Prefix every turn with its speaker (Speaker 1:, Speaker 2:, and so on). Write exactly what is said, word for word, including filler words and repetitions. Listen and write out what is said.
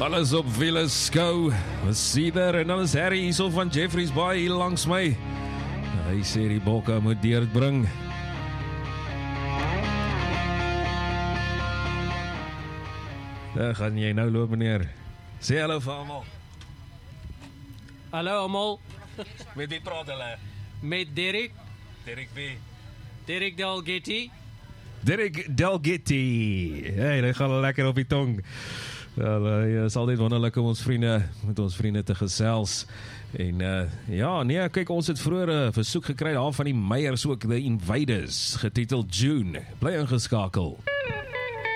Speaker 1: Alles op wiele skou, Cedar en dan is Harry hierso van Jeffreys Bay hier langs my. Hy sê die bokke moet deurbring. Daar gaan jy nou loop meneer. Sê hallo vir almal.
Speaker 2: Hallo almal,
Speaker 1: Met wie praat hulle?
Speaker 2: met Derek,
Speaker 1: Derek wie?
Speaker 2: Derek Dalgetty.
Speaker 1: Derek Dalgetty. Hey, dit gaan lekker op die tong. Wel, uh, is altyd wonderlik om ons vriende, met ons vriende te gesels. En uh, ja, nee, kyk, ons het vroeër 'n versoek gekry daar van die Meyers ook, The Invaders, getiteld June. Bly ingeskakel.